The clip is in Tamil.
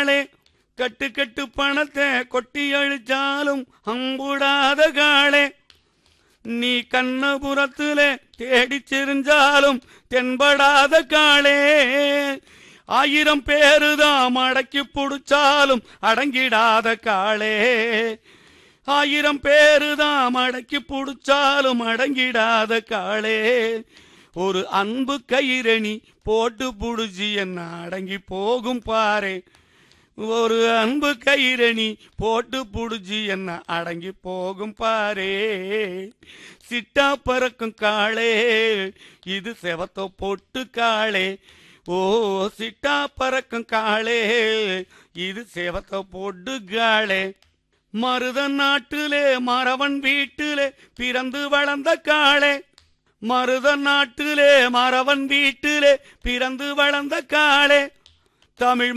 காளே, கட்டு கட்டு பணத்தை கொட்டி அழிச்சாலும் அம்புடாத காளே, நீ கண்ணபுரத்துல தேடிச் செறிஞ்சாலும் தென்படாத காளே, 1000 பேருதான் அடக்கி புடிச்சாலும் அடங்கிடாத காளே, 1000 பேருதான் அடக்கி புடிச்சாலும் அடங்கிடாத காளே, ஒரு அன்பு கயிறணி போட்டு புடிச்சு என்ன அடங்கி போகும் பாரே, ஒரு அன்பு கயிறணி போட்டு புடிச்சு என்ன அடங்கி போகும் பாரே, சிட்டா பறக்கும் காளே இது செவத்தோ பொட்டு காளே, ஓ சிட்டா பறக்கும் காளே இது செவத்தோ பொட்டு காளே, மருத நாட்டிலே மறவன் வீட்டிலே பிறந்து வளர்ந்த காளே, மருத நாட்டிலே மறவன் வீட்டிலே பிறந்து வளர்ந்த காளே, தமிழ்